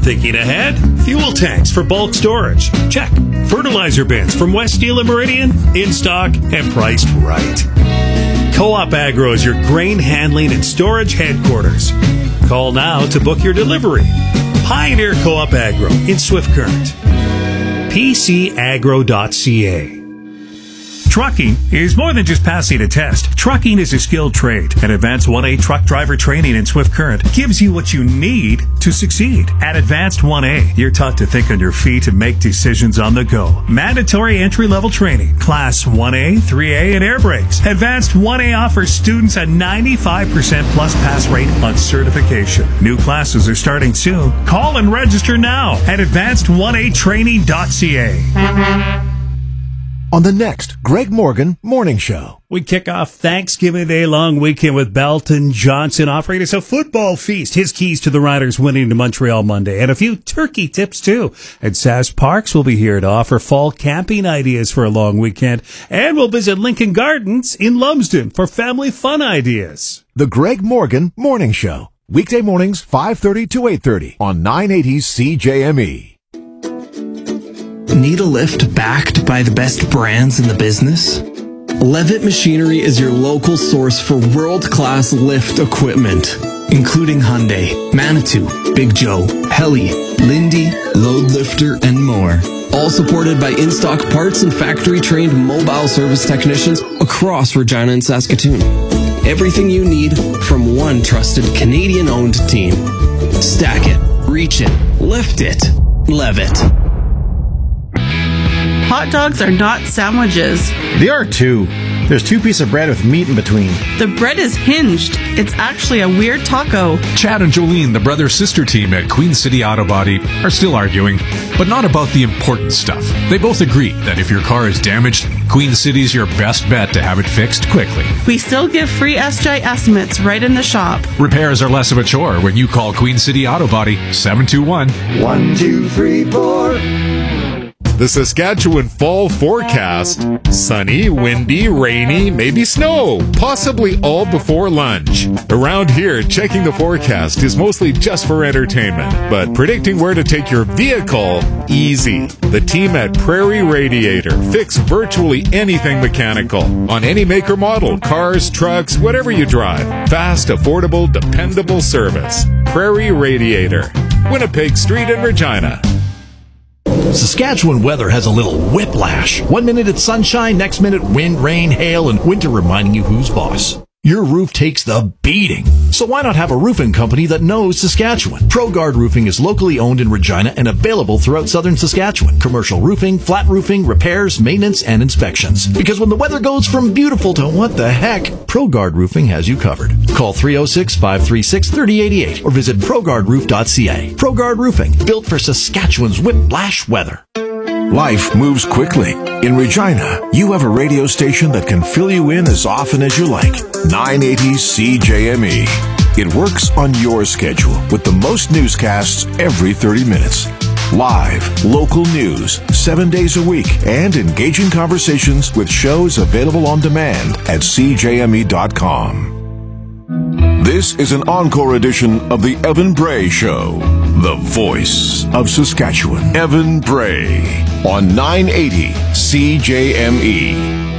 Thinking ahead? Fuel tanks for bulk storage. Check. Fertilizer bins from West Steel and Meridian. In stock and priced right. Co-op Agro is your grain handling and storage headquarters. Call now to book your delivery. Pioneer Co-op Agro in Swift Current. PCagro.ca. Trucking is more than just passing a test. Trucking is a skilled trade, and Advanced 1A truck driver training in Swift Current gives you what you need to succeed. At Advanced 1A, you're taught to think on your feet and make decisions on the go. Mandatory entry-level training, Class 1A, 3A, and air brakes. Advanced 1A offers students a 95% plus pass rate on certification. New classes are starting soon. Call and register now at advanced1atraining.ca. On the next Greg Morgan Morning Show. We kick off Thanksgiving Day long weekend with Belton Johnson offering us a football feast. His keys to the Riders winning to Montreal Monday. And a few turkey tips, too. And Sask Parks will be here to offer fall camping ideas for a long weekend. And we'll visit Lincoln Gardens in Lumsden for family fun ideas. The Greg Morgan Morning Show. Weekday mornings, 5:30 to 8:30 on 980 CJME. Need a lift backed by the best brands in the business? Levitt Machinery is your local source for world-class lift equipment, including Hyundai, Manitou, Big Joe, Heli, Lindy, Load Lifter, and more. All supported by in-stock parts and factory-trained mobile service technicians across Regina and Saskatoon. Everything you need from one trusted Canadian-owned team. Stack it, reach it, lift it. Levitt. Hot dogs are not sandwiches. They are too. There's two pieces of bread with meat in between. The bread is hinged. It's actually a weird taco. Chad and Jolene, the brother-sister team at Queen City Auto Body, are still arguing, but not about the important stuff. They both agree that if your car is damaged, Queen City's your best bet to have it fixed quickly. We still give free SJ estimates right in the shop. Repairs are less of a chore when you call Queen City Auto Body 721-1234. The Saskatchewan fall forecast. Sunny, windy, rainy, maybe snow, possibly all before lunch. Around here, checking the forecast is mostly just for entertainment, but predicting where to take your vehicle, easy. The team at Prairie Radiator fix virtually anything mechanical on any make or model, cars, trucks, whatever you drive. Fast, affordable, dependable service. Prairie Radiator, Winnipeg Street in Regina. Saskatchewan weather has a little whiplash. 1 minute it's sunshine, next minute wind, rain, hail, and winter reminding you who's boss. Your roof takes the beating. So why not have a roofing company that knows Saskatchewan? ProGuard Roofing is locally owned in Regina and available throughout southern Saskatchewan. Commercial roofing, flat roofing, repairs, maintenance, and inspections. Because when the weather goes from beautiful to what the heck, ProGuard Roofing has you covered. Call 306-536-3088 or visit ProGuardRoof.ca. ProGuard Roofing, built for Saskatchewan's whiplash weather. Life moves quickly. In Regina, you have a radio station that can fill you in as often as you like. 980 CJME. It works on your schedule with the most newscasts every 30 minutes. Live, local news, 7 days a week, and engaging conversations with shows available on demand at CJME.com. This is an encore edition of the Evan Bray Show, the voice of Saskatchewan. Evan Bray on 980 CJME.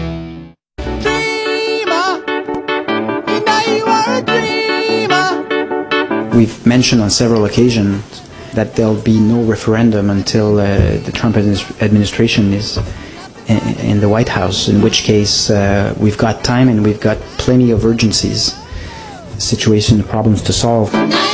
We've mentioned on several occasions that there'll be no referendum until the Trump administration is in the White House, in which case we've got time and we've got plenty of urgencies, situation, problems to solve.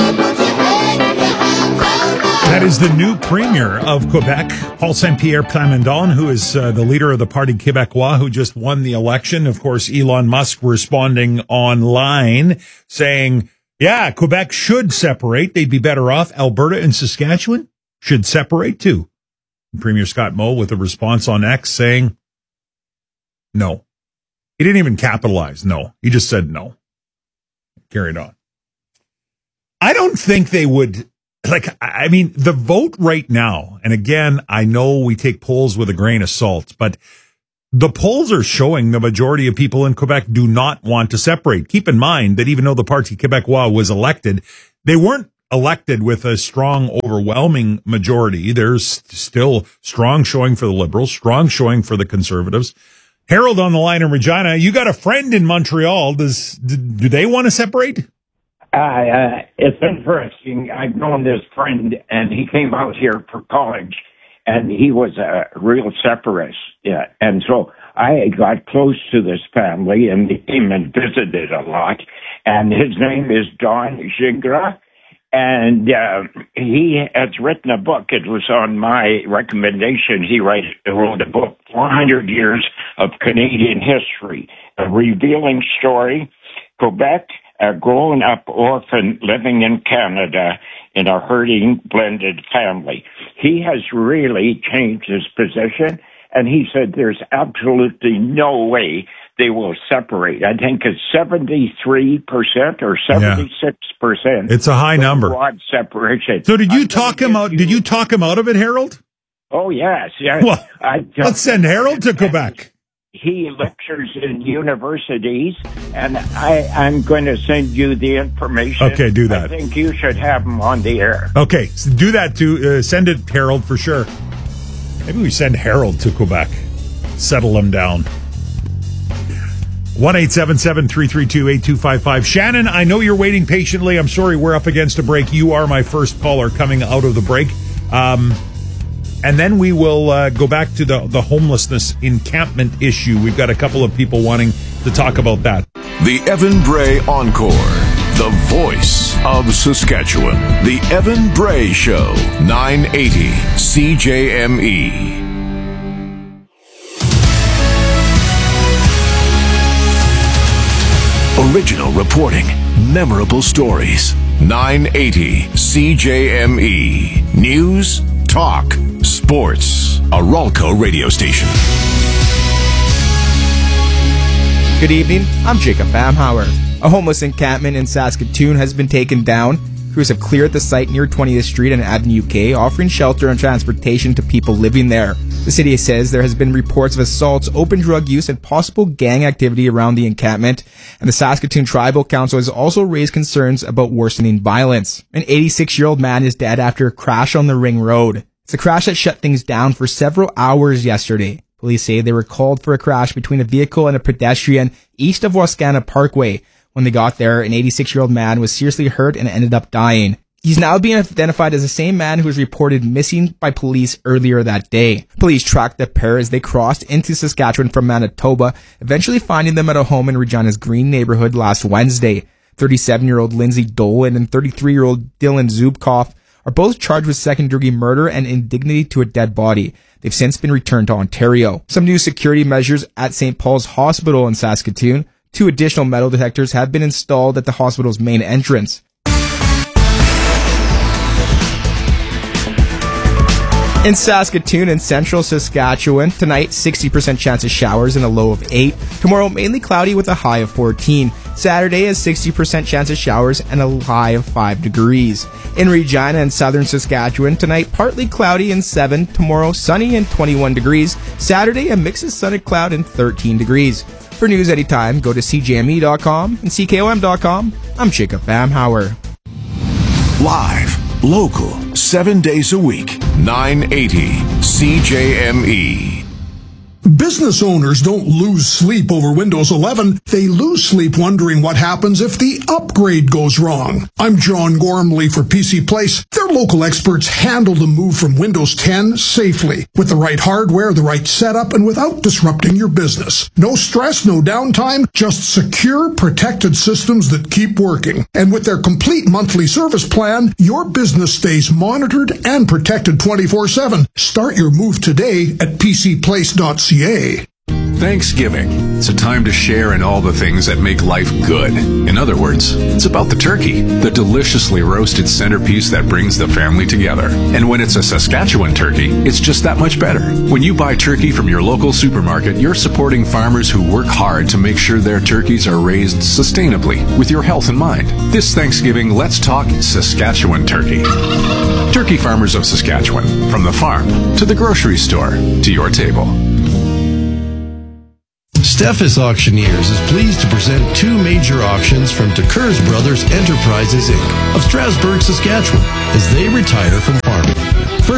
That is the new premier of Quebec, Paul Saint-Pierre Plamondon, who is the leader of the Parti Québécois, who just won the election. Of course, Elon Musk responding online saying, yeah, Quebec should separate. They'd be better off. Alberta and Saskatchewan should separate too. And Premier Scott Moe with a response on X saying, no. He didn't even capitalize no. He just said no. Carried on. I don't think they would... I mean, the vote right now, and again, I know we take polls with a grain of salt, but the polls are showing the majority of people in Quebec do not want to separate. Keep in mind that even though the Parti Québécois was elected, they weren't elected with a strong overwhelming overwhelming majority. There's still strong showing for the Liberals, strong showing for the Conservatives. Harold on the line in Regina. You got a friend in Montreal. Do they want to separate? It's interesting. I've known this friend, and he came out here for college, and he was a real separatist. Yeah, and so I got close to this family and came and visited a lot. And his name is Don Gingras, and he has written a book. It was on my recommendation. He wrote a book, 400 Years of Canadian History, a revealing story. Quebec, a grown-up orphan living in Canada in a hurting blended family. He has really changed his position, and he said there's absolutely no way they will separate. I think it's 73% or 76%. It's a high number. Broad separation. So did you talk him out? Did you talk him out of it, Harold? Oh yes. Well, let's send Harold to Quebec. He lectures in universities, and I'm going to send you the information. Okay, do that. I think you should have him on the air. Okay, so do that too. Send it, Harold, for sure. Maybe we send Harold to Quebec. Settle him down. 1-877-332-8255. Shannon, I know you're waiting patiently. I'm sorry we're up against a break. You are my first caller coming out of the break. And then we will go back to the homelessness encampment issue. We've got a couple of people wanting to talk about that. The Evan Bray Encore, the voice of Saskatchewan. The Evan Bray Show, 980 CJME. Original reporting, memorable stories. 980 CJME. News, talk, sports. A Ralco radio station. Good evening, I'm Jacob Bamhauer. A homeless encampment in Saskatoon has been taken down. Crews have cleared the site near 20th Street and Avenue K, offering shelter and transportation to people living there. The city says there has been reports of assaults, open drug use, and possible gang activity around the encampment. And the Saskatoon Tribal Council has also raised concerns about worsening violence. An 86-year-old man is dead after a crash on the Ring Road. It's a crash that shut things down for several hours yesterday. Police say they were called for a crash between a vehicle and a pedestrian east of Wascana Parkway. When they got there, an 86-year-old man was seriously hurt and ended up dying. He's now being identified as the same man who was reported missing by police earlier that day. Police tracked the pair as they crossed into Saskatchewan from Manitoba, eventually finding them at a home in Regina's Green neighborhood last Wednesday. 37-year-old Lindsay Dolan and 33-year-old Dylan Zubkoff are both charged with second-degree murder and indignity to a dead body. They've since been returned to Ontario. Some new security measures at St. Paul's Hospital in Saskatoon. 2 additional metal detectors have been installed at the hospital's main entrance. In Saskatoon and central Saskatchewan, tonight 60% chance of showers and a low of 8. Tomorrow mainly cloudy with a high of 14. Saturday has 60% chance of showers and a high of 5 degrees. In Regina and southern Saskatchewan, tonight partly cloudy and 7. Tomorrow sunny and 21 degrees. Saturday a mix of sun and cloud and 13 degrees. For news anytime, go to CJME.com and CKOM.com. I'm Jacob Bamhauer. Live, local, 7 days a week, 980 CJME. Business owners don't lose sleep over Windows 11. They lose sleep wondering what happens if the upgrade goes wrong. I'm John Gormley for PC Place. Their local experts handle the move from Windows 10 safely, with the right hardware, the right setup, and without disrupting your business. No stress, no downtime, just secure, protected systems that keep working. And with their complete monthly service plan, your business stays monitored and protected 24/7. Start your move today at PCPlace.ca. Thanksgiving. It's a time to share in all the things that make life good. In other words, it's about the turkey, the deliciously roasted centerpiece that brings the family together. And when it's a Saskatchewan turkey, it's just that much better. When you buy turkey from your local supermarket, you're supporting farmers who work hard to make sure their turkeys are raised sustainably with your health in mind. This Thanksgiving, let's talk Saskatchewan turkey. Turkey farmers of Saskatchewan, from the farm to the grocery store to your table. Steffes Auctioneers is pleased to present 2 major auctions from Tekers Brothers Enterprises, Inc. of Strasbourg, Saskatchewan, as they retire from farming.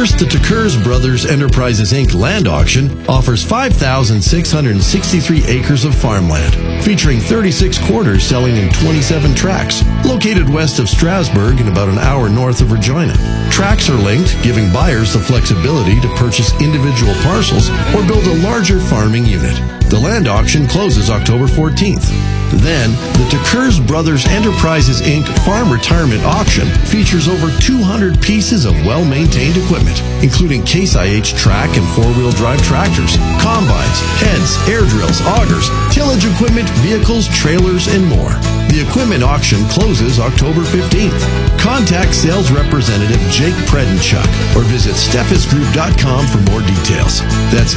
First, the Takurs Brothers Enterprises Inc. land auction offers 5,663 acres of farmland, featuring 36 quarters selling in 27 tracts, located west of Strasbourg and about an hour north of Regina. Tracts are linked, giving buyers the flexibility to purchase individual parcels or build a larger farming unit. The land auction closes October 14th. Then, the Takurs Brothers Enterprises Inc. Farm Retirement Auction features over 200 pieces of well-maintained equipment, including Case IH track and four-wheel drive tractors, combines, heads, air drills, augers, tillage equipment, vehicles, trailers, and more. The equipment auction closes October 15th. Contact sales representative Jake Predenchuk or visit steffesgroup.com for more details. That's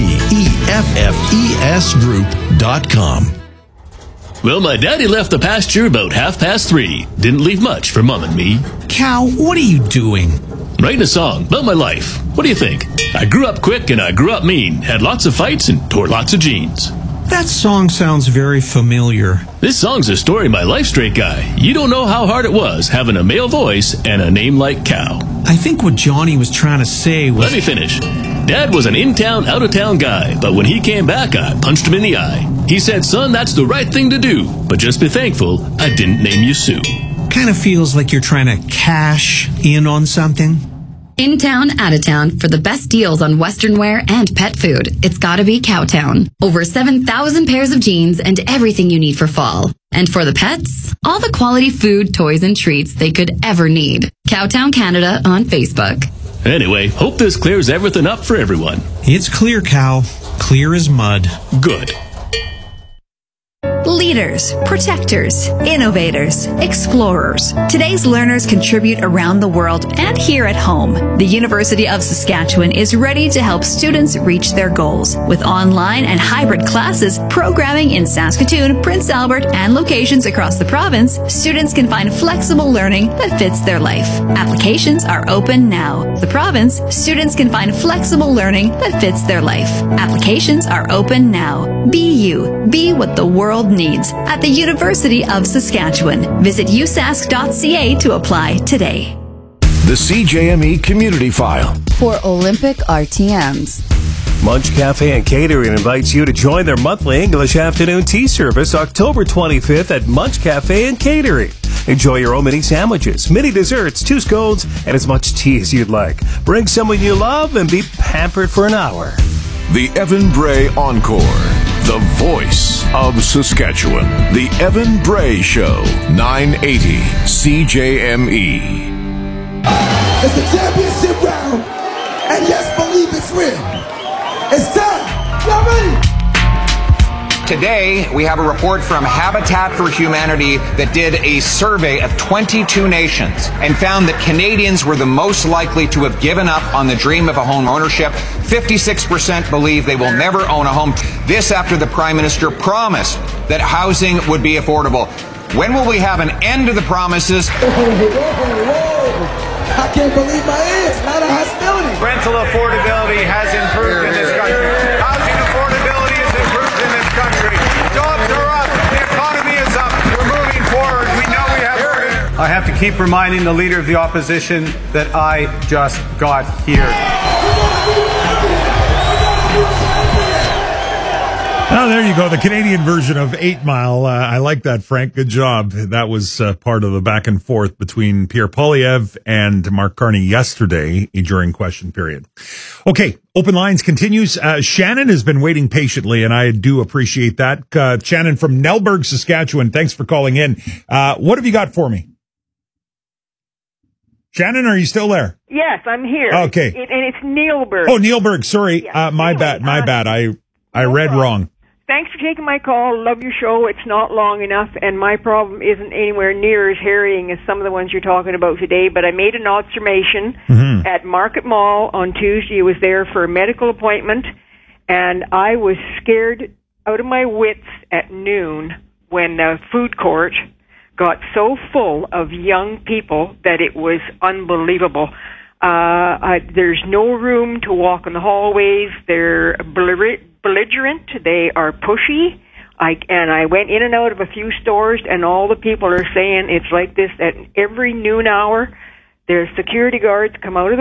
STEFFES Group.com. Well, my daddy left the pasture about 3:30. Didn't leave much for Mom and me. Cal, what are you doing? Writing a song about my life. What do you think? I grew up quick and I grew up mean. Had lots of fights and tore lots of jeans. That song sounds very familiar. This song's a story of my life, straight guy. You don't know how hard it was having a male voice and a name like Cow. I think what Johnny was trying to say was... Let me finish. Dad was an in-town, out-of-town guy, but when he came back, I punched him in the eye. He said, son, that's the right thing to do, but just be thankful I didn't name you Sue. Kind of feels like you're trying to cash in on something. In town, out of town, for the best deals on Western wear and pet food, it's gotta be Cowtown. Over 7,000 pairs of jeans and everything you need for fall. And for the pets, all the quality food, toys, and treats they could ever need. Cowtown Canada on Facebook. Anyway, hope this clears everything up for everyone. It's clear, Cal. Clear as mud. Good. Leaders, protectors, innovators, explorers. Today's learners contribute around the world and here at home. The University of Saskatchewan is ready to help students reach their goals. With online and hybrid classes, programming in Saskatoon, Prince Albert, and locations across the province, students can find flexible learning that fits their life. Applications are open now. The province, students can find flexible learning that fits their life. Applications are open now. Be you. Be what the world needs at the University of Saskatchewan. Visit usask.ca to apply today. The CJME Community File. For Olympic RTMs. Munch Cafe and Catering invites you to join their monthly English afternoon tea service October 25th at Munch Cafe and Catering. Enjoy your own mini sandwiches, mini desserts, 2 scones, and as much tea as you'd like. Bring someone you love and be pampered for an hour. The Evan Bray Encore. The voice of Saskatchewan. The Evan Bray Show. 980 CJME. It's the championship round. And yes, believe it's real. It's time. Y'all ready? Today, we have a report from Habitat for Humanity that did a survey of 22 nations and found that Canadians were the most likely to have given up on the dream of a home ownership. 56% believe they will never own a home. This after the Prime Minister promised that housing would be affordable. When will we have an end to the promises? I can't believe my ears. A lot of hostility. Rental affordability has improved in this country. Housing affordability has improved in this country. Jobs are up. The economy is up. We're moving forward. We know we have. I have to keep reminding the Leader of the Opposition that I just got here. Oh, there you go. The Canadian version of 8 Mile. I like that, Frank. Good job. That was part of the back and forth between Pierre Poilievre and Mark Carney yesterday during question period. Okay, open lines continues. Shannon has been waiting patiently, and I do appreciate that. Shannon from Nelberg, Saskatchewan, thanks for calling in. What have you got for me? Shannon, are you still there? Yes, I'm here. Okay. And it's Neilberg. Oh, Neilberg. Sorry. Yeah. My bad. I read wrong. Thanks for taking my call. Love your show. It's not long enough, and my problem isn't anywhere near as harrying as some of the ones you're talking about today, but I made an observation at Market Mall on Tuesday. I was there for a medical appointment, and I was scared out of my wits at noon when the food court got so full of young people that it was unbelievable. There's no room to walk in the hallways. They're belligerent. They are pushy. I went in and out of a few stores, and all the people are saying it's like this at every noon hour. There's security guards come out of the